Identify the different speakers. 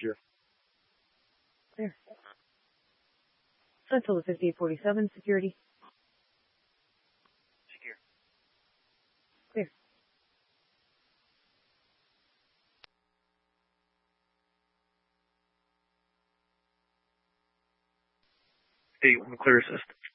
Speaker 1: Secure.
Speaker 2: Clear. Central to 5847, security.
Speaker 1: Secure.
Speaker 2: Clear.
Speaker 1: Hey, I'm clear assist.